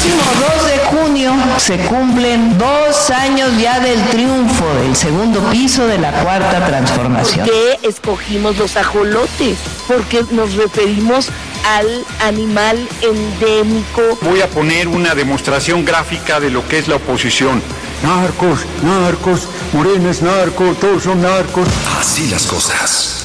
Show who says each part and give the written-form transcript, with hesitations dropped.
Speaker 1: próximo 2 de junio se cumplen 2 años ya del triunfo del segundo piso de la Cuarta Transformación.
Speaker 2: ¿Por qué escogimos los ajolotes? Porque nos referimos al animal endémico.
Speaker 3: Voy a poner una demostración gráfica de lo que es la oposición.
Speaker 4: Narcos, Morena es narco, todos son narcos.
Speaker 5: Así las cosas.